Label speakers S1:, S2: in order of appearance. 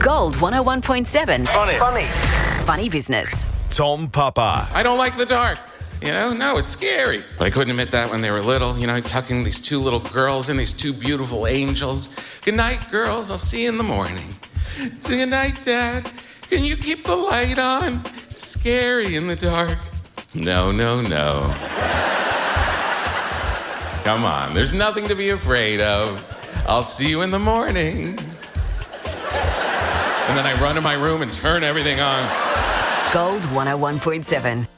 S1: Gold 101.7. Funny business.
S2: Tom Papa.
S3: I don't like the dark. No, it's scary. But I couldn't admit that when they were little. Tucking these two little girls in, these two beautiful angels. Good night, girls. I'll see you in the morning. Good night, Dad. Can you keep the light on? It's scary in the dark. No. Come on, there's nothing to be afraid of. I'll see you in the morning. And then I run to my room and turn everything on.
S1: Gold 101.7.